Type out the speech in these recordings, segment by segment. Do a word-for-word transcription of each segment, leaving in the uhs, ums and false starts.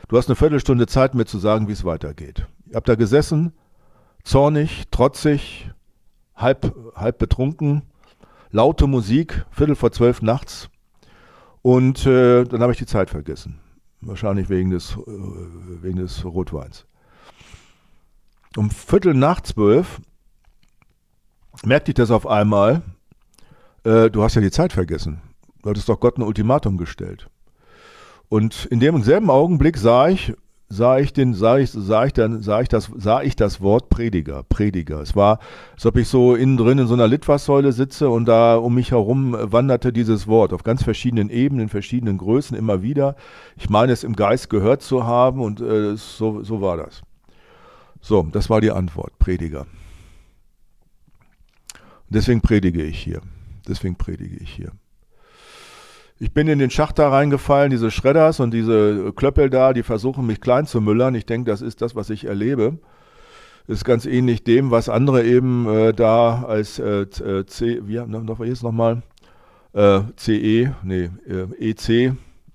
Du hast eine Viertelstunde Zeit, mir zu sagen, wie es weitergeht. Ich habe da gesessen, zornig, trotzig, halb, halb betrunken, laute Musik, Viertel vor zwölf nachts und äh, dann habe ich die Zeit vergessen. Wahrscheinlich wegen des, äh, wegen des Rotweins. Um Viertel nach zwölf merkte ich das auf einmal, äh, du hast ja die Zeit vergessen. Du hattest doch Gott ein Ultimatum gestellt. Und in dem selben Augenblick sah ich, sah ich den, sah ich, sah ich dann, sah ich das, sah ich das Wort Prediger, Prediger. Es war, als ob ich so innen drin in so einer Litfaßsäule sitze und da um mich herum wanderte dieses Wort auf ganz verschiedenen Ebenen, in verschiedenen Größen immer wieder. Ich meine es im Geist gehört zu haben und äh, so, so war das. So, das war die Antwort, Prediger. Und deswegen predige ich hier. Deswegen predige ich hier. Ich bin in den Schacht da reingefallen, diese Schredders und diese Klöppel da, die versuchen mich klein zu müllern. Ich denke, das ist das, was ich erlebe. Ist ganz ähnlich dem, was andere eben äh, da als äh, C, wie noch was ist nochmal? Äh, C E, nee, äh, E C,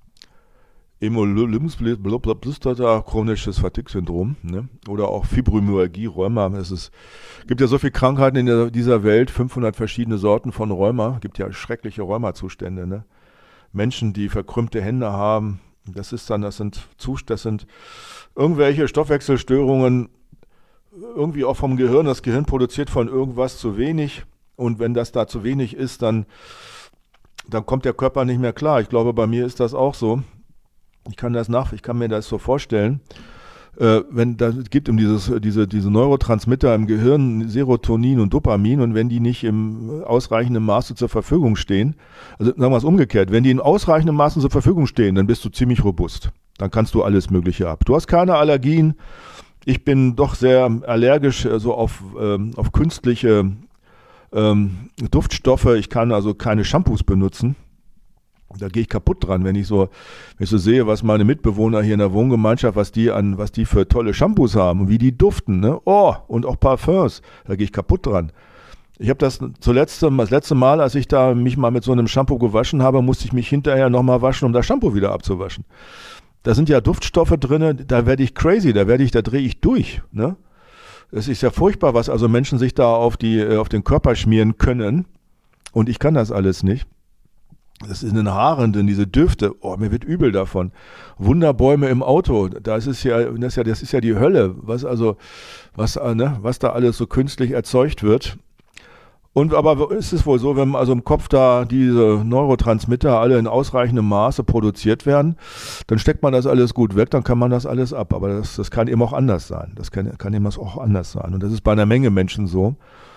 Hämolymph-Blutbluster, chronisches Fatigue-Syndrom, ne? Oder auch Fibromyalgie, Rheuma. Es ist, gibt ja so viele Krankheiten in der, dieser Welt, fünfhundert verschiedene Sorten von Rheuma. Es gibt ja schreckliche Rheuma-Zustände, ne? Menschen, die verkrümmte Hände haben, das ist dann, das sind Zust- das sind irgendwelche Stoffwechselstörungen, irgendwie auch vom Gehirn. Das Gehirn produziert von irgendwas zu wenig und wenn das da zu wenig ist, dann, dann kommt der Körper nicht mehr klar. Ich glaube, bei mir ist das auch so. Ich kann das nach, ich kann mir das so vorstellen, äh, wenn da gibt um dieses, diese, diese Neurotransmitter im Gehirn, Serotonin und Dopamin, und wenn die nicht im ausreichenden Maße zur Verfügung stehen, also sagen wir es umgekehrt, wenn die in ausreichendem Maße zur Verfügung stehen, dann bist du ziemlich robust. Dann kannst du alles Mögliche ab. Du hast keine Allergien. Ich bin doch sehr allergisch äh, so auf, ähm, auf künstliche ähm, Duftstoffe. Ich kann also keine Shampoos benutzen. Da gehe ich kaputt dran, wenn ich so, wenn ich so sehe, was meine Mitbewohner hier in der Wohngemeinschaft, was die an, was die für tolle Shampoos haben und wie die duften, ne? Oh, und auch Parfums, da gehe ich kaputt dran. Ich habe das zuletzt, das letzte Mal, als ich da mich mal mit so einem Shampoo gewaschen habe, musste ich mich hinterher nochmal waschen, um das Shampoo wieder abzuwaschen. Da sind ja Duftstoffe drin, da werde ich crazy, da werde ich, da drehe ich durch, ne? Es ist ja furchtbar, was also Menschen sich da auf die, auf den Körper schmieren können, und ich kann das alles nicht. Das ist in den Haaren, denn diese Düfte, oh, mir wird übel davon. Wunderbäume im Auto, das ist ja, das ist ja, das ist ja die Hölle, was also, was, ne, was da alles so künstlich erzeugt wird. Und aber ist es wohl so, wenn also im Kopf da diese Neurotransmitter alle in ausreichendem Maße produziert werden, dann steckt man das alles gut weg, dann kann man das alles ab. Aber das, das kann eben auch anders sein. Das kann, kann eben auch anders sein. Und das ist bei einer Menge Menschen so.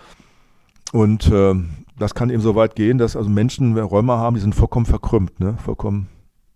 Und äh, das kann eben so weit gehen, dass also Menschen, wenn Rheuma haben, die sind vollkommen verkrümmt, ne? Vollkommen.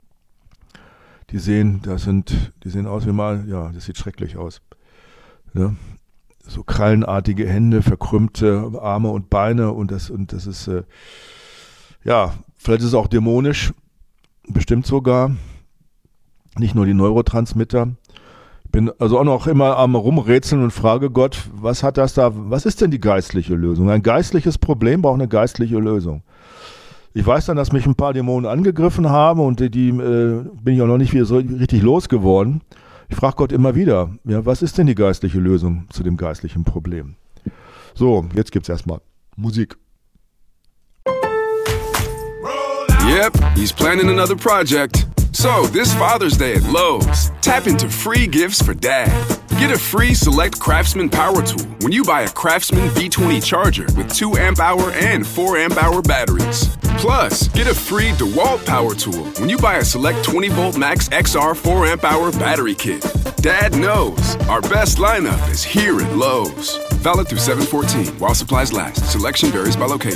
Die sehen, das sind, die sehen aus wie mal, ja, das sieht schrecklich aus. Ne? So krallenartige Hände, verkrümmte Arme und Beine, und das, und das ist, äh, ja, vielleicht ist es auch dämonisch, bestimmt sogar. Nicht nur die Neurotransmitter. Ich bin also auch noch immer am Rumrätseln und frage Gott, was hat das da, was ist denn die geistliche Lösung? Ein geistliches Problem braucht eine geistliche Lösung. Ich weiß dann, dass mich ein paar Dämonen angegriffen haben, und die, die äh, bin ich auch noch nicht wieder so richtig losgeworden. Ich frage Gott immer wieder, ja, was ist denn die geistliche Lösung zu dem geistlichen Problem? So, jetzt gibt's erstmal Musik. Yep, he's planning another project. So, this Father's Day at Lowe's, tap into free gifts for Dad. Get a free Select Craftsman power tool when you buy a Craftsman V twenty charger with two amp hour and four amp hour batteries. Plus, get a free DeWalt power tool when you buy a Select twenty volt Max X R four amp hour battery kit. Dad knows our best lineup is here at Lowe's. Valid through seven fourteen while supplies last. Selection varies by location.